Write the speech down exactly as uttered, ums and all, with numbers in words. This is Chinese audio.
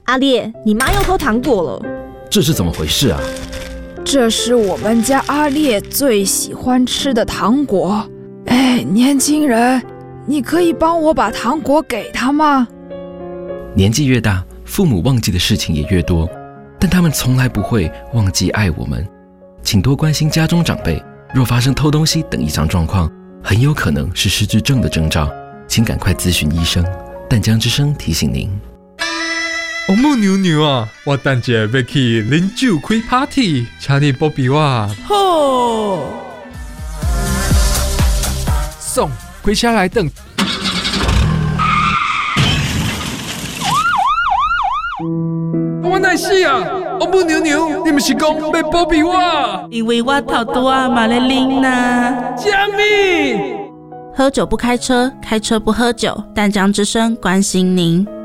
阿烈，你妈又偷糖果了， 这是怎么回事啊？ 这是我们家阿烈最喜欢吃的糖果。哎，年轻人，你可以帮我把糖果给他吗？ 年纪越大，父母忘记的事情也越多，但他们从来不会忘记爱我们。请多关心家中长辈，若发生偷东西等异常状况，很有可能是失智症的征兆，请赶快咨询医生。淡江之声提醒您。 王母娘娘啊，我等下要去啉酒开 party， 请你保庇我。 好， 送开车来等。我哪是啊？王母娘娘，你不是讲要保庇我？ 因为我头拄啊嘛咧啉呐。 什么？ 喝酒不开车，开车不喝酒。淡江之声关心您。